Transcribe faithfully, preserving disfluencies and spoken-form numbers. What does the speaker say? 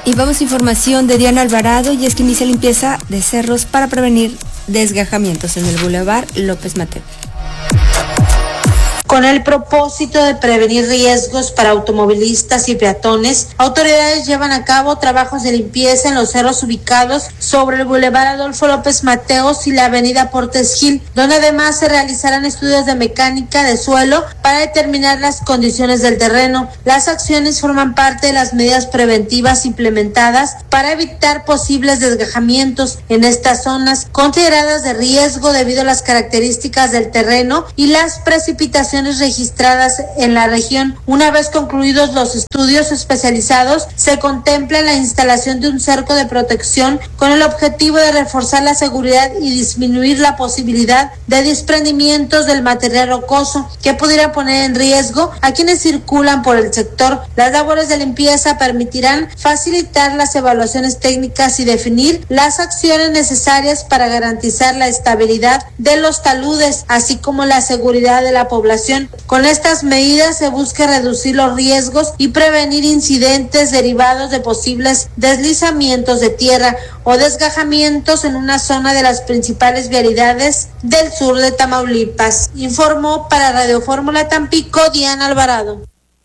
Y vamos a información de Diana Alvarado, y es que inicia limpieza de cerros para prevenir desgajamientos en el Boulevard López Mateos. Con el propósito de prevenir riesgos para automovilistas y peatones, autoridades llevan a cabo trabajos de limpieza en los cerros ubicados sobre el Boulevard Adolfo López Mateos y la avenida Portes Gil, donde además se realizarán estudios de mecánica de suelo para determinar las condiciones del terreno. Las acciones forman parte de las medidas preventivas implementadas para evitar posibles desgajamientos en estas zonas consideradas de riesgo debido a las características del terreno y las precipitaciones registradas en la región. Una vez concluidos los estudios especializados, se contempla la instalación de un cerco de protección con el objetivo de reforzar la seguridad y disminuir la posibilidad de desprendimientos del material rocoso que pudiera poner en riesgo a quienes circulan por el sector. Las labores de limpieza permitirán facilitar las evaluaciones técnicas y definir las acciones necesarias para garantizar la estabilidad de los taludes, así como la seguridad de la población. Con estas medidas se busca reducir los riesgos y prevenir incidentes derivados de posibles deslizamientos de tierra o desgajamientos en una zona de las principales vialidades del sur de Tamaulipas. Informó para Radio Fórmula Tampico Diana Alvarado.